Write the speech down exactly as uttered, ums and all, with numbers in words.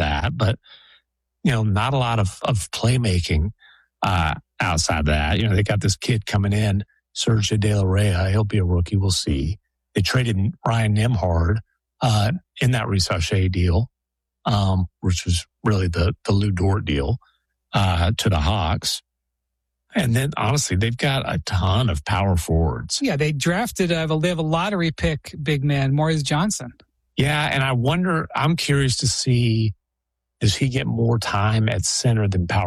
that, but, you know, not a lot of, of playmaking uh, outside of that. You know, they got this kid coming in, Sergio De La Rey. He'll be a rookie. We'll see. They traded Ryan Nembhard uh, in that Risacher deal, um, which was really the, the Lou Dort deal uh, to the Hawks. And then, honestly, they've got a ton of power forwards. Yeah, they drafted, uh, they have a lottery pick, big man, Morris Johnson. Yeah, and I wonder, I'm curious to see, does he get more time at center than power